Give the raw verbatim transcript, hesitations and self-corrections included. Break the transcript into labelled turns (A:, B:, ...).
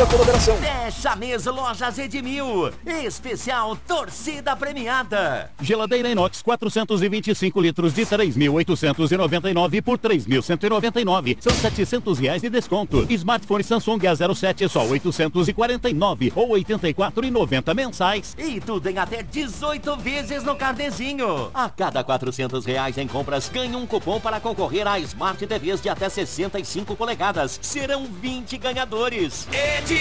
A: da colaboração.
B: Fecha mês Lojas Edmil. Especial Torcida Premiada.
C: Geladeira inox quatrocentos e vinte e cinco litros de três mil oitocentos e noventa e nove por três mil cento e noventa e nove. São setecentos reais de desconto. Smartphone Samsung A zero sete só oitocentos e quarenta e nove ou oitenta e quatro reais e noventa mensais.
B: E tudo em até dezoito vezes no carnezinho. A cada quatrocentos reais em compras, ganhe um cupom para concorrer a Smart T Vs de até sessenta e cinco polegadas. Serão vinte ganhadores.
D: Edmil!